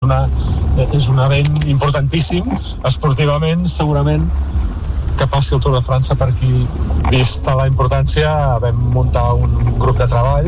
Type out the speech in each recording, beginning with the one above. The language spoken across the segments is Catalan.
un event importantíssim. Esportivament, segurament, que passi el Tour de França per aquí. Vista la importància, vam muntar un grup de treball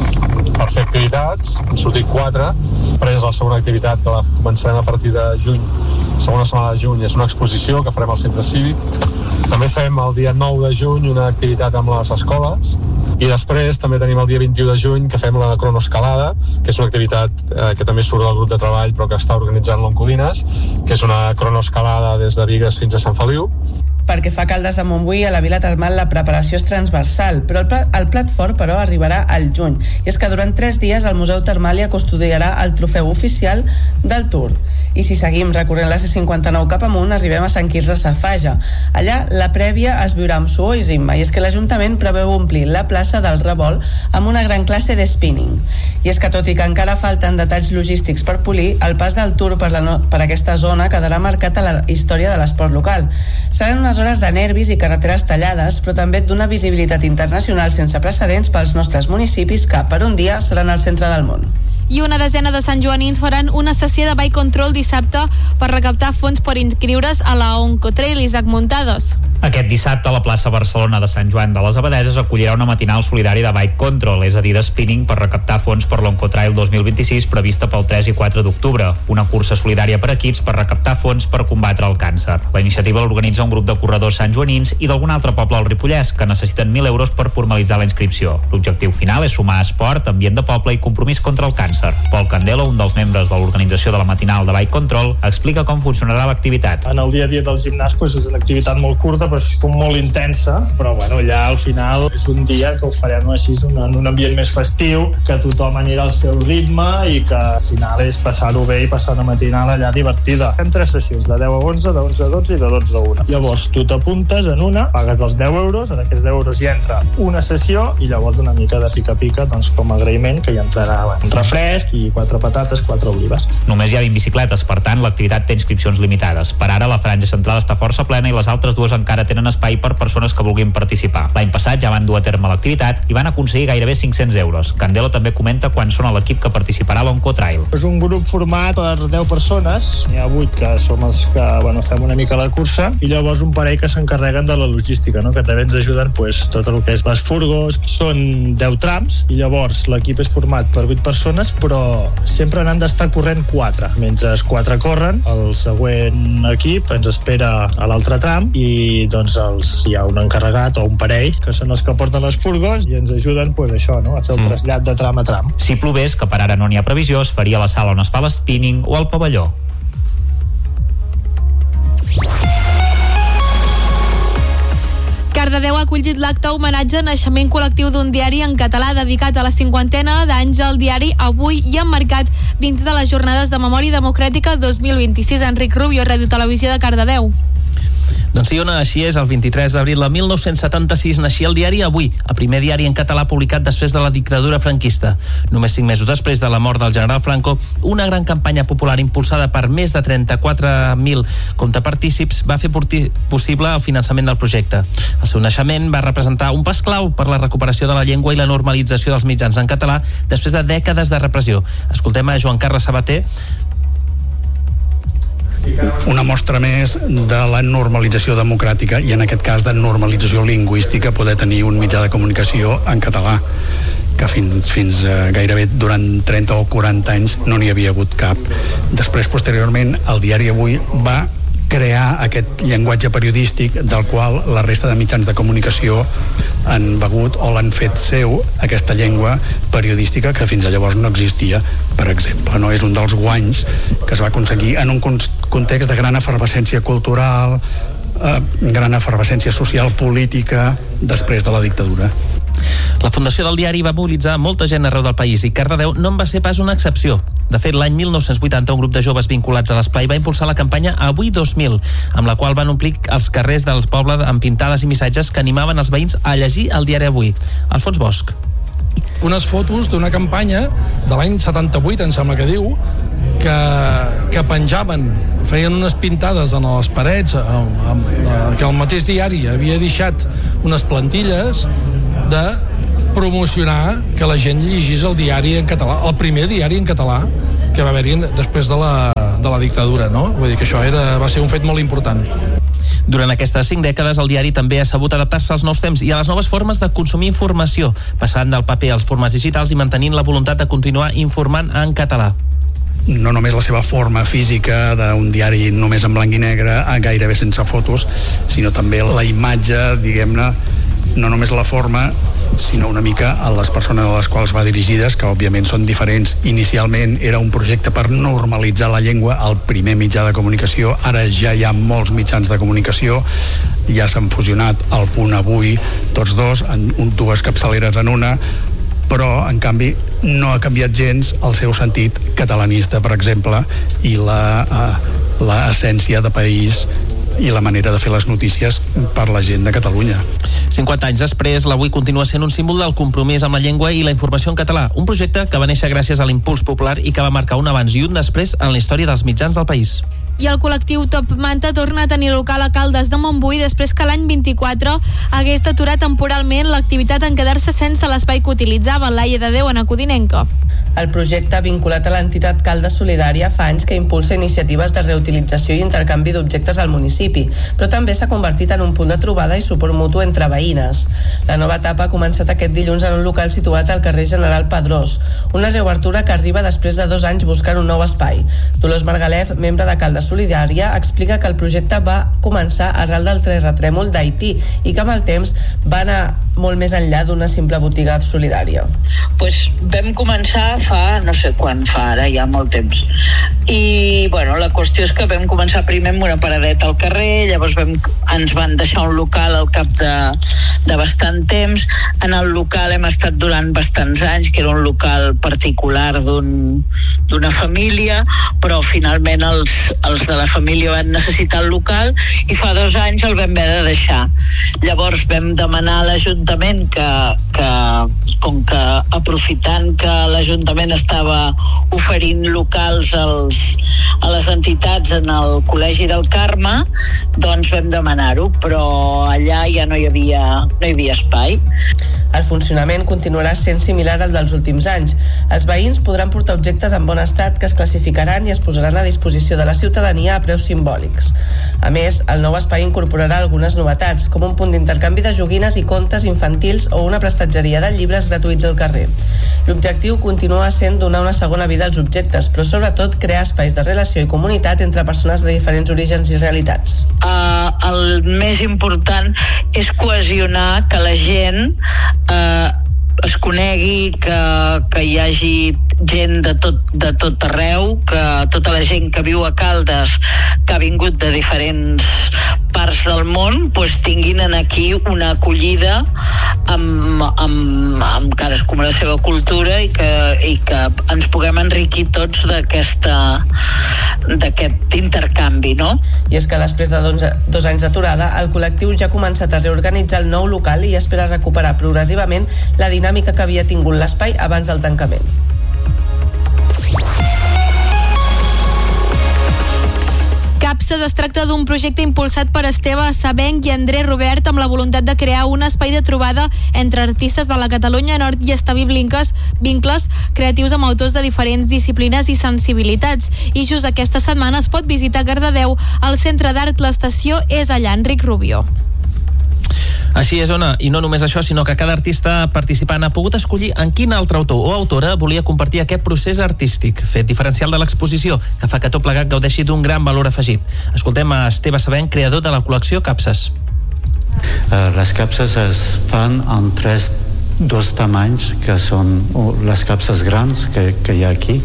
per fer activitats, han sortit 4, després la segona activitat que la començarem a partir de juny, segona setmana de juny, és una exposició que farem al centre cívic. També fem el dia 9 de juny una activitat amb les escoles, i després també tenim el dia 21 de juny que fem la cronoescalada, que és una activitat que també surt del grup de treball però que està organitzant l'Oncolines, que és una cronoescalada des de Bigues fins a Sant Feliu. Perquè fa Caldes de Montbui, a la Vila Termal la preparació és transversal, però el plat fort, però, arribarà al juny. I és que durant 3 dies el Museu Termàlia custodiarà el trofeu oficial del Tour. I si seguim recorrent la C59 cap amunt, arribem a Sant Quirze Safaja. Allà la prèvia es viurà amb suor i ritme, i és que l'Ajuntament preveu omplir la plaça del Revolt amb una gran classe de spinning. I és que tot i que encara falten detalls logístics per polir, el pas del Tour per aquesta zona quedarà marcat a la història de l'esport local. Seran unes hores de nervis i carreteres tallades, però també d'una visibilitat internacional sense precedents pels nostres municipis que, per un dia, seran al centre del món. I una desena de santjoanins faran una sessió de bike control dissabte per recaptar fons per inscriure's a la Oncotrail. Isaac Muntados. Aquest dissabte la plaça Barcelona de Sant Joan de les Abadeses acollirà una matinal solidari de bike control, és a dir, de spinning per recaptar fons per l'Oncotrail 2026 prevista pel 3 i 4 d'octubre, una cursa solidària per equips per recaptar fons per combatre el càncer. La iniciativa l'organitza un grup de corredors santjoanins i d'algun altre poble al Ripollès que necessiten 1.000 euros per formalitzar la inscripció. L'objectiu final és sumar esport, ambient de poble i compromís contra el càncer. Pol Candelo, un dels membres de l'organització de la matinal de bike control, explica com funcionarà l'activitat. En el dia a dia del gimnàs és una activitat molt curta, però és com molt intensa, però bueno, ja al final és un dia que ho farem així en un ambient més festiu, que tothom anirà al seu ritme i que al final és passar-ho bé i passar una matinal allà divertida. Fem 3 sessions, de 10 a 11, de 11 a 12 i de 12 a 1. Llavors tu t'apuntes en una, pagues els 10 euros, en aquests 10 euros hi entra una sessió i llavors una mica de pica-pica, doncs com a agraïment, que hi entrarà un refresc i 4 patates, 4 olives. Només hi ha 20 bicicletes, per tant l'activitat té inscripcions limitades. Per ara la franja central està força plena i les altres dues encara tenen espai per persones que vulguin participar. L'any passat ja van dur a terme l'activitat i van aconseguir gairebé 500 euros. Candelo també comenta quan són a l'equip que participarà a l'Oncotrail. És un grup format per 10 persones, n'hi ha 8 que som els que fem una mica la cursa i llavors un parell que s'encarreguen de la logística, que també ens ajuden tot el que és les furgos. Són 10 trams i llavors l'equip és format per 8 persones, però sempre n'han d'estar corrent 4. Mentre 4 corren, el següent equip ens espera a l'altre tram i doncs hi ha un encarregat o un parell que són els que porten les furgos i ens ajuden a fer el trasllat de tram a tram. Si plovés, que per ara no n'hi ha previsió, es faria a la sala on es fa l'spinning o al pavelló. Cardedeu ha acollit l'acte homenatge al naixement col·lectiu d'un diari en català dedicat a la 50ena d'anys al diari Avui i emmarcat dins de les Jornades de Memòria Democràtica 2026. Enric Rubio, Ràdio Televisió de Cardedeu. Doncs sí, Ona, així és. El 23 d'abril de 1976 naixia el diari Avui, el primer diari en català publicat després de la dictadura franquista. Només 5 mesos després de la mort del general Franco, una gran campanya popular impulsada per més de 34.000 comptapartícips va fer possible el finançament del projecte. El seu naixement va representar un pas clau per la recuperació de la llengua i la normalització dels mitjans en català després de dècades de repressió. Escoltem a Joan Carles Sabater. Una mostra més de la normalització democràtica i en aquest cas de normalització lingüística, poder tenir un mitjà de comunicació en català que fins gairebé durant 30 o 40 anys no n'hi havia hagut cap. Després, posteriorment, el diari Avui va crear aquest llenguatge periodístic del qual la resta de mitjans de comunicació han begut o l'han fet seu, aquesta llengua periodística que fins a llavors no existia, per exemple. No? És un dels guanys que es va aconseguir en un context de gran efervescència cultural, gran efervescència social, política, després de la dictadura. La fundació del diari va mobilitzar molta gent arreu del país i Cardedeu no en va ser pas una excepció. De fet, l'any 1980 un grup de joves vinculats a l'esplai va impulsar la campanya Avui 2000, amb la qual van omplir els carrers del poble amb pintades i missatges que animaven els veïns a llegir el diari Avui. Alfons Bosch. Unes fotos d'una campanya de l'any 78, em sembla que diu, que penjaven, feien unes pintades en les parets, que el mateix diari havia deixat unes plantilles de promocionar que la gent llegís el diari en català, el primer diari en català que va haver-hi després de de la dictadura, no? Vull dir que això va ser un fet molt important. Durant aquestes 5 dècades, el diari també ha sabut adaptar-se als nous temps i a les noves formes de consumir informació, passant del paper als formats digitals i mantenint la voluntat de continuar informant en català. No només la seva forma física d'un diari només en blanc i negre, gairebé sense fotos, sinó també la imatge, diguem-ne, no només la forma, sinó una mica a les persones a les quals va dirigides, que òbviament són diferents. Inicialment era un projecte per normalitzar la llengua, el primer mitjà de comunicació. Ara ja hi ha molts mitjans de comunicació, ja s'han fusionat al Punt Avui, tots dos, en dues capçaleres en una, però en canvi no ha canviat gens el seu sentit catalanista, per exemple, i l'essència de país i la manera de fer les notícies per la gent de Catalunya. 50 anys després, l'Avui continua sent un símbol del compromís amb la llengua i la informació en català, un projecte que va néixer gràcies a l'impuls popular i que va marcar un abans i un després en la història dels mitjans del país. I el col·lectiu Top Manta torna a tenir local a Caldes de Montbui després que l'any 24 hagués d'aturar temporalment l'activitat en quedar-se sense l'espai que utilitzava l'Aia de Déu en Codinenca. El projecte, vinculat a l'entitat Caldes Solidària, fa anys que impulsa iniciatives de reutilització i intercanvi d'objectes al municipi, però també s'ha convertit en un punt de trobada i suport mutu entre veïnes. La nova etapa ha començat aquest dilluns en un local situat al carrer General Pedrós, una reobertura que arriba després de 2 anys buscant un nou espai. Dolors Margalef, membre de Caldes Solidària, explica que el projecte va començar arrel del terratrèmol d'Haití i que amb el temps va anar molt més enllà d'una simple botiga solidària. Vam començar fa, no sé quan fa ara, ja molt temps. I, la qüestió és que vam començar primer amb una paradeta al carrer, llavors ens van deixar un local al cap de bastant temps. En el local hem estat durant bastants anys, que era un local particular d'una família, però finalment els de la família van necessitar el local i fa 2 anys el vam haver de deixar. Llavors vam demanar a l'Ajuntament que com que aprofitant que l'Ajuntament estava oferint locals a les entitats en el Col·legi del Carme, doncs vam demanar-ho, però allà ja no hi havia espai. El funcionament continuarà sent similar al dels últims anys. Els veïns podran portar objectes en bon estat que es classificaran i es posaran a disposició de la ciutadania a preus simbòlics. A més, el nou espai incorporarà algunes novetats, com un punt d'intercanvi de joguines i contes infantils o una prestatgeria de llibres gratuïts al carrer. L'objectiu continua sent donar una segona vida als objectes, però sobretot crear espais de relació i comunitat entre persones de diferents orígens i realitats. El més important és cohesionar, que la gent es conegui, que hi hagi gent de tot arreu, que tota la gent que viu a Caldes, que ha vingut de diferents parts del món, tinguin aquí una acollida amb cadascuna la seva cultura i que ens puguem enriquir tots d'aquest intercanvi, no? I és que després de 2 anys d'aturada, el col·lectiu ja ha començat a reorganitzar el nou local i espera recuperar progressivament la dinàmica que havia tingut l'espai abans del tancament. Capses es tracta d'un projecte impulsat per Esteve Sabenc i André Robert amb la voluntat de crear un espai de trobada entre artistes de la Catalunya Nord i establir vincles creatius amb autors de diferents disciplines i sensibilitats. I just aquesta setmana es pot visitar a Cardedeu. El Centre d'Art L'Estació és allà, Enric Rubio. Així és, Ona, i no només això, sinó que cada artista participant ha pogut escollir en quin altre autor o autora volia compartir aquest procés artístic, fet diferencial de l'exposició, que fa que tot plegat gaudeixi d'un gran valor afegit. Escoltem a Esteve Sabenc, creador de la col·lecció Capses. Les capses es fan en dos tamanys, que són les capses grans que hi ha aquí.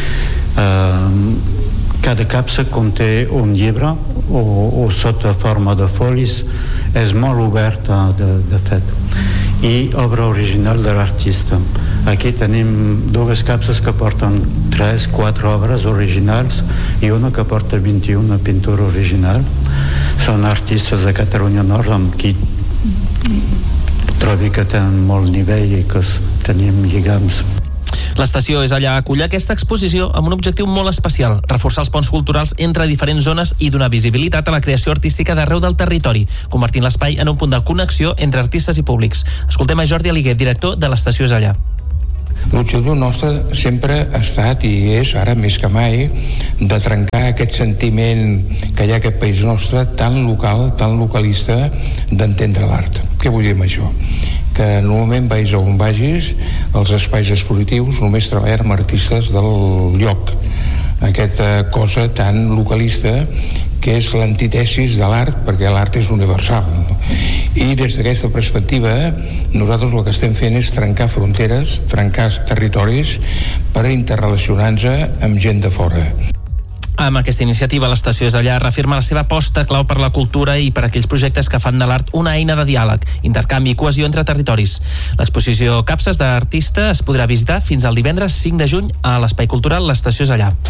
Cada capsa conté un llibre o sota forma de folis. És molt oberta, de fet. I obra original de l'artista. Aquí tenim 2 capses que porten 3-4 obres originals i una que porta 21 pintura original. Són artistes de Catalunya Nord amb qui trobi que tenen molt nivell i que tenim lligams. L'estació és allà a acollir aquesta exposició amb un objectiu molt especial, reforçar els ponts culturals entre diferents zones i donar visibilitat a la creació artística d'arreu del territori, convertint l'espai en un punt de connexió entre artistes i públics. Escoltem a Jordi Aliguer, director de l'Estació és allà. L'objectiu nostre sempre ha estat i és ara més que mai de trencar aquest sentiment que hi ha a aquest país nostre tan local, tan localista, d'entendre l'art. Què vull dir amb això? Que normalment vagis on vagis, els espais expositius només treballen amb artistes del lloc. Aquesta cosa tan localista que és l'antitesis de l'art, perquè l'art és universal. I des d'aquesta perspectiva nosaltres el que estem fent és trencar fronteres, trencar territoris per interrelacionar-nos amb gent de fora. Amb aquesta iniciativa, l'Estació És Allà reafirma la seva aposta clau per la cultura i per aquells projectes que fan de l'art una eina de diàleg, intercanvi i cohesió entre territoris. L'exposició Capses d'Artista es podrà visitar fins al divendres 5 de juny a l'Espai Cultural L'Estació És Allà.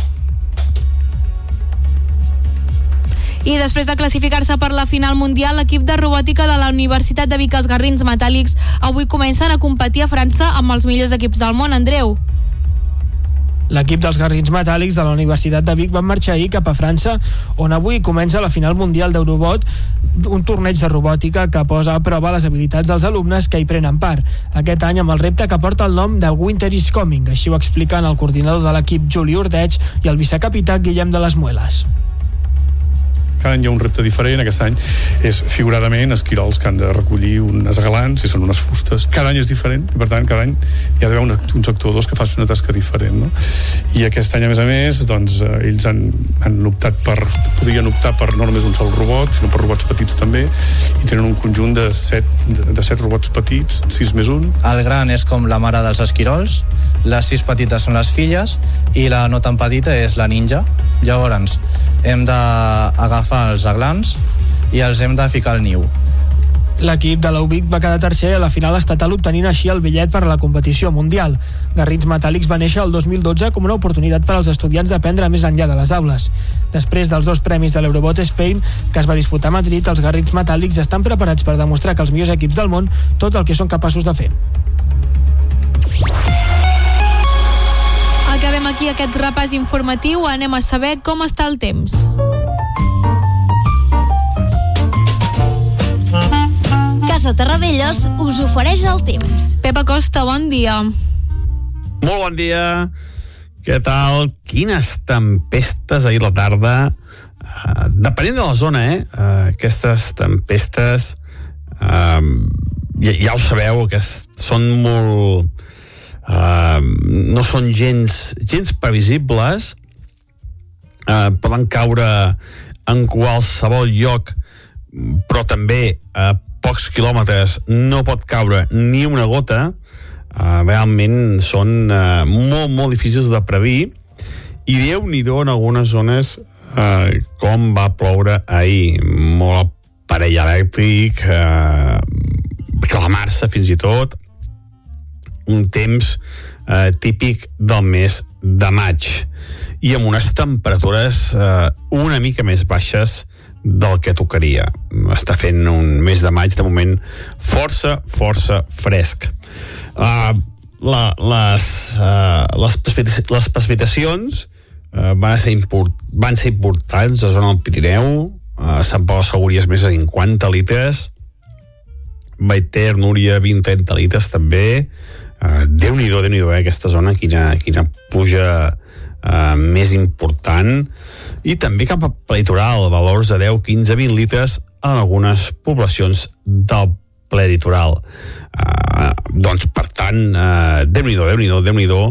I després de classificar-se per la final mundial, l'equip de robòtica de la Universitat de Vic, els Garrins Metàl·lics, avui comencen a competir a França amb els millors equips del món. Andreu. L'equip dels Garrins Metàl·lics de la Universitat de Vic van marxar ahir cap a França, on avui comença la final mundial d'Eurobot, un torneig de robòtica que posa a prova les habilitats dels alumnes que hi prenen part. Aquest any amb el repte que porta el nom de Winter is Coming, així ho expliquen el coordinador de l'equip Juli Ordeig i el vicecapità Guillem de les Mueles. Cada any hi ha un repte diferent. Aquest any és figuradament esquirols que han de recollir unes galants i són unes fustes. Cada any és diferent i per tant cada any hi ha d'haver uns actuadors que facin una tasca diferent, no? I aquest any a més doncs ells han optat podrien optar per no només un sol robot sinó per robots petits també, i tenen un conjunt de 7 robots petits, 6 més 1. El gran és com la mare dels esquirols, les 6 petites són les filles i la no tan petita és la ninja. Llavors hem d'agafar els aglans i els hem de ficar al niu. L'equip de l'UBIC va quedar tercer a la final estatal, obtenint així el bitllet per a la competició mundial. Garrins Metàl·lics va néixer el 2012 com una oportunitat per als estudiants d'aprendre més enllà de les aules. Després dels 2 premis de l'Eurobot Spain, que es va disputar a Madrid, els Garrins Metàl·lics estan preparats per demostrar que els millors equips del món tot el que són capaços de fer. Acabem aquí aquest repàs informatiu. Anem a saber com està el temps. Casa Terradellos us ofereix el temps. Pep Acosta, bon dia. Molt bon dia. Què tal? Quines tempestes ahir a la tarda. Depenent de la zona, aquestes tempestes ja ho sabeu, que són molt... no són gens previsibles, poden caure en qualsevol lloc, però també a pocs quilòmetres no pot caure ni una gota. Realment són molt difícils de predir, i Déu-n'hi-do en algunes zones com va ploure ahir, molt aparell elèctric, clamar-se fins i tot, un temps típic del mes de maig, i amb unes temperatures una mica més baixes del que tocaria. Està fent un mes de maig de moment força fresc. Les precipitacions van ser importants a la zona del Pirineu. A Sant Pau de Segúries més de 50 litres, Baiter, Núria, 20-30 litres també. Déu-n'hi-do, aquesta zona, quina pluja més important. I també cap al litoral, valors de 10, 15, 20 litres en algunes poblacions del ple litoral. Doncs, per tant, Déu-n'hi-do,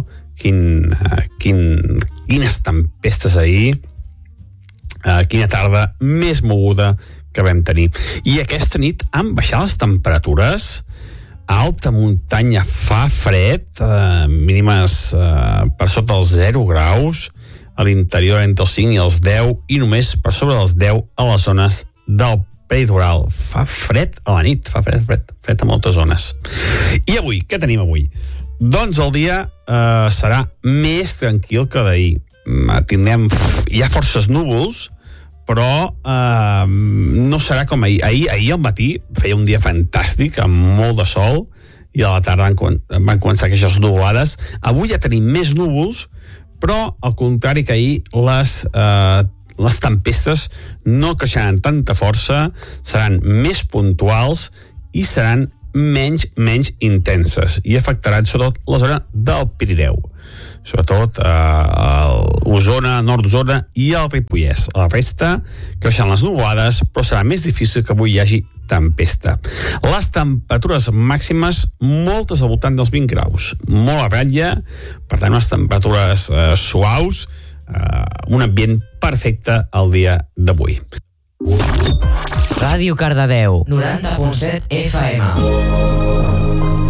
quines tempestes ahir, quina tarda més moguda que vam tenir. I aquesta nit han baixat les temperatures. A alta muntanya fa fred, mínimes per sota dels 0 graus, a l'interior entre els 5 i els 10, i només per sobre dels 10 a les zones del peritoral. Fa fred a la nit, fa fred a moltes zones. I avui, què tenim avui? Doncs el dia serà més tranquil que d'ahir. Hi ha forces núvols, però no serà com ahir. Ahir al matí feia un dia fantàstic, amb molt de sol, i a la tarda van començar aquestes nuvolades. Avui ja tenim més núvols, però al contrari que ahir, les tempestes no creixeran tanta força, seran més puntuals i seran menys intenses i afectaran sobretot la zona del Pirineu, sobretot Osona, nord d'Osona i el Ripollès. A la resta creixen les nuvolades, però serà més difícil que avui hi hagi tempesta. Les temperatures màximes, moltes al voltant dels 20 graus, molt a ratlla, per tant unes temperatures suaus, un ambient perfecte el dia d'avui. Ràdio Cardedeu, 90.7 FM.